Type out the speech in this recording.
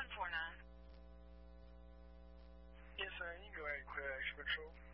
149. Yes, sir. You can go ahead and clear that extra patrol.